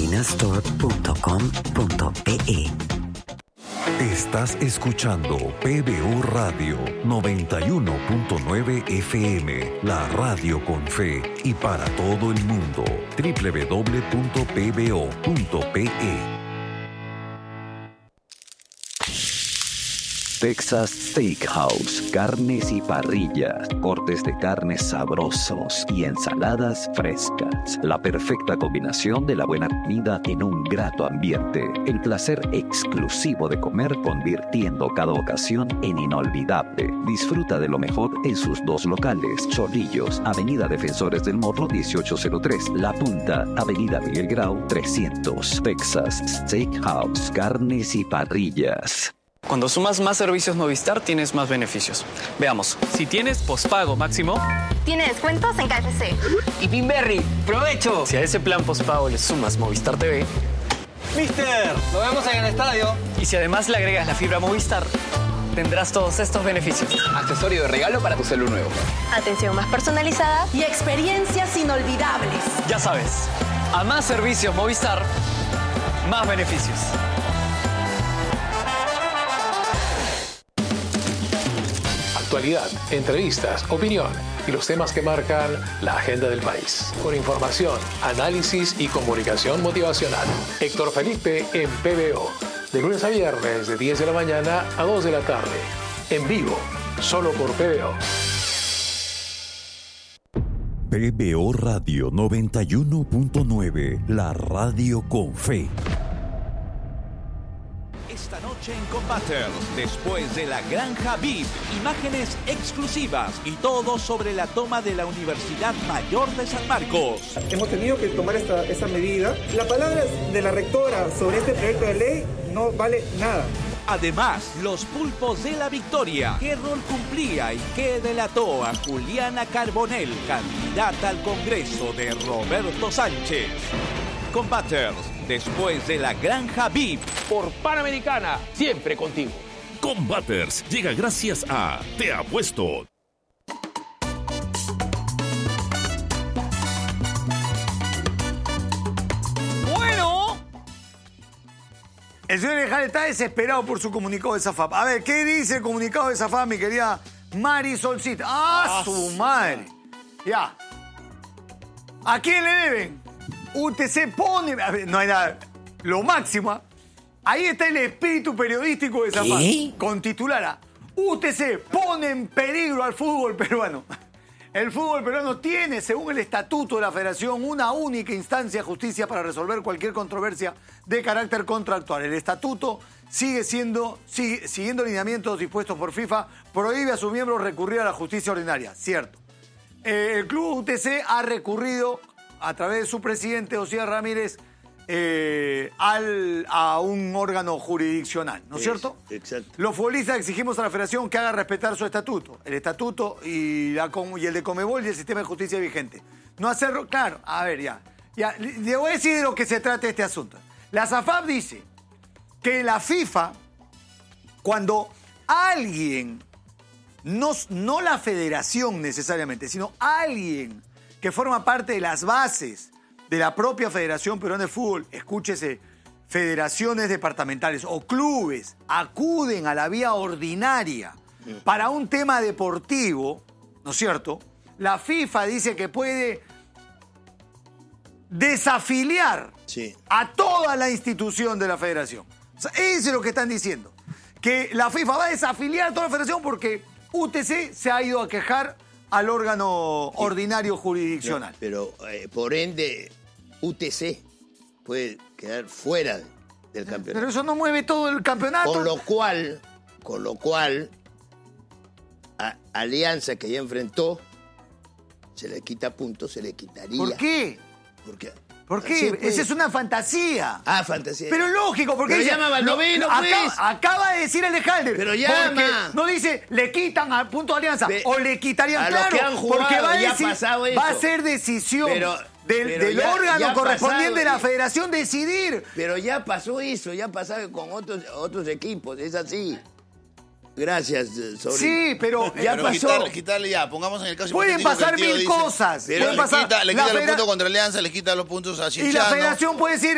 Minastor.com.pe. Estás escuchando PBO Radio 91.9 FM, la radio con fe y para todo el mundo. www.pbo.pe. Texas Steakhouse, carnes y parrillas, cortes de carnes sabrosos y ensaladas frescas. La perfecta combinación de la buena comida en un grato ambiente. El placer exclusivo de comer convirtiendo cada ocasión en inolvidable. Disfruta de lo mejor en sus dos locales. Chorrillos, Avenida Defensores del Morro 1803. La Punta, Avenida Miguel Grau 300. Texas Steakhouse, carnes y parrillas. Cuando sumas más servicios Movistar, tienes más beneficios. Veamos, si tienes pospago máximo... Tiene descuentos en KFC. Y Pinberry, ¡provecho! Si a ese plan pospago le sumas Movistar TV... ¡Mister! ¡Lo vemos en el estadio! Y si además le agregas la fibra Movistar, tendrás todos estos beneficios. Accesorio de regalo para tu celular nuevo. Atención más personalizada y experiencias inolvidables. Ya sabes, a más servicios Movistar, más beneficios. Actualidad, entrevistas, opinión y los temas que marcan la agenda del país. Con información, análisis y comunicación motivacional. Héctor Felipe en PBO. De lunes a viernes de 10 de la mañana a 2 de la tarde. En vivo, solo por PBO. PBO Radio 91.9, la radio con fe. Esta noche en Combaters, después de la Granja VIP, imágenes exclusivas y todo sobre la toma de la Universidad Mayor de San Marcos. Hemos tenido que tomar esta medida. La palabra de la rectora sobre este proyecto de ley no vale nada. Además, los pulpos de la victoria. ¿Qué rol cumplía y qué delató a Juliana Carbonell, candidata al Congreso de Roberto Sánchez? Combaters, después de la Granja VIP. Por Panamericana, siempre contigo. Combaters llega gracias a Te Apuesto. Bueno, el señor Alejandro está desesperado por su comunicado de SAFAP. A ver, ¿qué dice el comunicado de SAFAP, mi querida Marisolcita? ¡Ah, su madre! Ya. ¿A quién le deben? UTC pone... A ver, no hay nada. Lo máximo. Ahí está el espíritu periodístico de SAFAP. Con titular a UTC pone en peligro al fútbol peruano. El fútbol peruano tiene, según el estatuto de la federación, una única instancia de justicia para resolver cualquier controversia de carácter contractual. El estatuto siguiendo lineamientos dispuestos por FIFA, prohíbe a sus miembros recurrir a la justicia ordinaria. Cierto. El club UTC ha recurrido a través de su presidente, Osías Ramírez, a un órgano jurisdiccional, ¿no es cierto? Exacto. Los futbolistas exigimos a la federación que haga respetar su estatuto, el estatuto y el de Conmebol y el sistema de justicia vigente. No hacerlo, claro, a ver, ya. Le voy a decir de lo que se trata este asunto. La SAFAP dice que la FIFA, cuando alguien, no la federación necesariamente, sino alguien que forma parte de las bases de la propia Federación Peruana de Fútbol, escúchese, federaciones departamentales o clubes acuden a la vía ordinaria para un tema deportivo, ¿no es cierto? La FIFA dice que puede desafiliar a toda la institución de la federación. O sea, eso es lo que están diciendo. Que la FIFA va a desafiliar a toda la federación porque UTC se ha ido a quejar al órgano ordinario jurisdiccional. No, pero por ende, UTC puede quedar fuera del campeonato. Pero eso no mueve todo el campeonato. Con lo cual, Alianza, que ya enfrentó, se le quita puntos, se le quitaría. ¿Por qué? ¿Por qué? Esa es una fantasía. Ah, fantasía. Pero lógico, porque pero dice, llama al noveno, acaba de decir Alejandro. Pero llama. Porque no dice, le quitan al punto de Alianza. O le quitarían, a los que han jugado, porque va a ya decir, pasado eso. va a ser decisión del órgano correspondiente de la federación decidir. Pero ya pasó eso, ya pasó con otros equipos, es así. Gracias, sobrino. Sí, pero ya pasó. Quitarle ya, pongamos en el caso pueden pasar mil cosas. Pero le quita los puntos contra Alianza, le quita los puntos a Chinchano. Y la federación puede decir,